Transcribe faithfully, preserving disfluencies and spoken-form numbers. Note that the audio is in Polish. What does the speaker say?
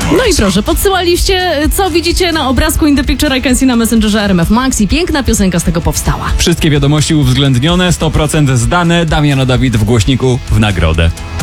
No i proszę, podsyłaliście, co widzicie na obrazku In The Picture I Can See na Messengerze R M F Max i piękna piosenka z tego powstała. Wszystkie wiadomości uwzględnione, sto procent zdane. Damiano Dawid w głośniku w nagrodę.